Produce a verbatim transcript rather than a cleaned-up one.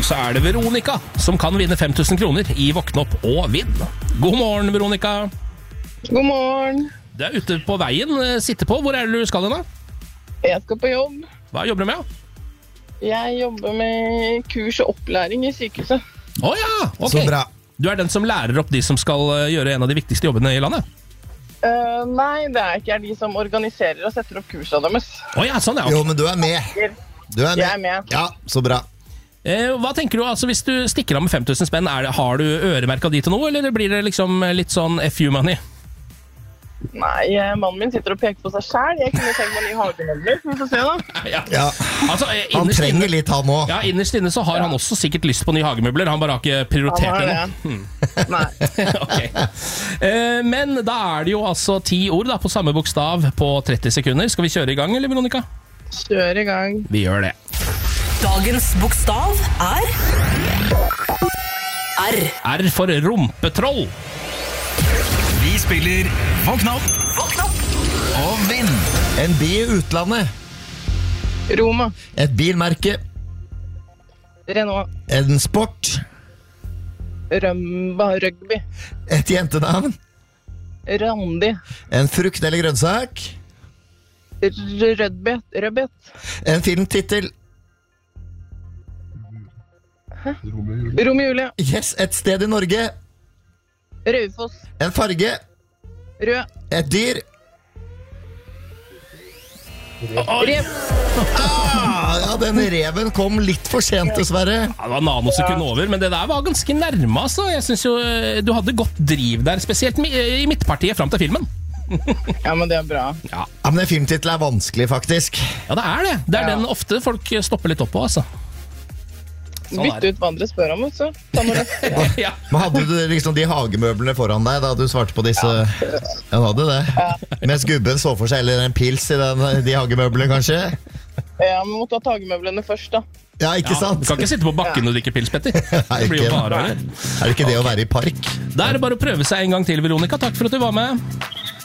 dag så er det Veronica som kan vinne fem tusen kroner i Våkne opp og vinn. God morgen, Veronica. God morgen. Du er ute på veien, sitter på. Hvor er det du skal hen da? Jeg skal på jobb. Hva jobber du med? Jeg jobber med kurs og opplæring i sykehuset. Åja, ok. Så bra. Du er den som lærer opp de som skal gjøre en av de viktigste jobbene i landet? Uh, nei, det er ikke jeg de som organiserer og setter opp kursene deres. Åja, sånn ja. Okay. Jo, men du er med. Du er med. Jeg er med. Ja, så bra. Eh, hva tenker du, altså hvis du stikker av med fem tusen spenn, er det, har du øremerket de til noe, eller blir det liksom litt sånn F U money? Nei, mannen min sitter og peker på seg selv. Jeg kunne tenkt meg nye hagemøbler. Vi får se da. Ja. Ja. Altså, eh, Han innerst trenger inne- litt, han også. Ja, innerst inne så har han også sikkert lyst på nye hagemøbler. Han bare har ikke prioritert Han det har nå. Hmm. Nei. Ok. Eh, men da er det jo altså ti ord da, på samme bokstav på tretti sekunder. Skal vi kjøre i gang, eller Veronica? Kjør i gang. Vi gjør det. Dagens bokstav er R. R for rumpetroll. Vi spiller Våkne opp Våkne opp og vinn. En by i utlandet. Roma. Et bilmerke. Renault. En sport. Rømba. Rugby. Et jentenavn. Randi. En frukt eller grønnsak. Rødbet. Rødbet. En filmtitel. Romeo og Julie. Yes, et sted i Norge. Raufoss. En farge. Rød. Et dyr. Rev. Ah, ja, den reven kom litt for sent, dessverre. Ja, det var nanosekund over, men det der var ganske nærme, altså. Jeg synes jo eh, du hadde godt driv der, spesielt mi- i midtpartiet frem til filmen. Ja, men det er bra. Ja, Ja, men den filmtitelen er vanskelig, faktisk. ja det er det. Det er Ja. den ofte folk stopper litt opp på, altså. Sånn er Bytte ut hva andre spør om, så. Ta med det. Ja. Men hadde du liksom de hagemøblene foran deg da du svarte på disse? Ja, han hadde det. Mens gubben så for seg eller en pils i den, de hagemøblene, kanskje? Ja, men måtte ha tagemøblene først, da. Ja, ikke Ja, sant? du kan ikke sitte på bakken og drikke pils, Petter. Det blir jo ikke. bare Er det ikke det å være i park? Da er det bare å prøve seg en gang til, Veronica. Takk for at du var med.